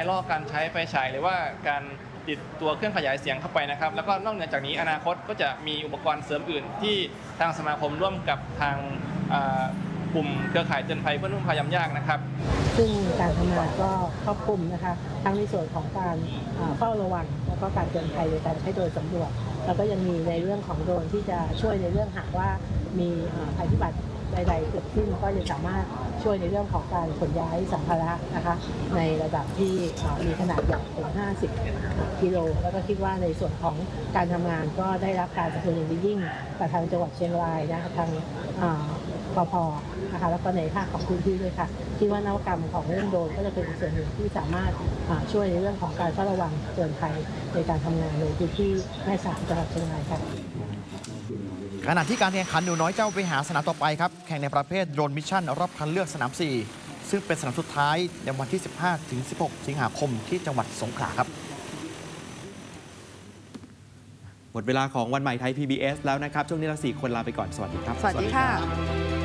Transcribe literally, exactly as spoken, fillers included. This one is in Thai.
ลอกการใช้ไฟฉายหรือว่าการติดตัวเครื่องขยายเสียงเข้าไปนะครับแล้วก็นอกเหนือจากนี้อนาคตก็จะมีอุปกรณ์เสริมอื่นที่ทางสมาคมร่วมกับทางกลุ่มเครือข่ายเตือนภัยเพื่อนุ่มพายำยากนะครับซึ่งการทำงานก็ครอบคลุมนะคะทั้งในส่วนของการเฝ้าระวังแล้วก็การเตือนภัยโดยการใช้โดรนสำรวจแล้วก็ยังมีในเรื่องของโดรนที่จะช่วยในเรื่องหากว่ามีภัยพิบัติใดๆเกิดขึ้นก็จะสามารถช่วยในเรื่องของการขนย้ายสัมภาระนะคะในระดับที่มีขนาดใหญ่ถึงห้าสิบกิโลแล้วก็คิดว่าในส่วนของการทำงานก็ได้รับการสนับสนุนยิ่งจากทางจังหวัดเชียงรายนะคะทางปภนะคะแล้วก็ในภาคของพื้นที่ด้วยค่ะคิดว่านวัตกรรมของเรื่องโดรนก็จะเป็นส่วนหนึ่งที่สามารถช่วยในเรื่องของการเฝ้าระวังเตือนภัยในการทำงานในพื้นที่แม่สายจังหวัดเชียงรายค่ะขณะที่การแข่งขันหนูน้อยเจ้าไปหาสนามต่อไปครับแข่งในประเภทโดรนมิชชั่นรอบคัดเลือกสนามสี่ซึ่งเป็นสนามสุดท้ายในวันที่ สิบห้าถึงสิบหก สิงหาคมที่จังหวัดสงขลาครับหมดเวลาของวันใหม่ไทย พี บี เอส แล้วนะครับช่วงนี้เราสี่คนลาไปก่อนสวัสดีครับสวัสดีค่ะ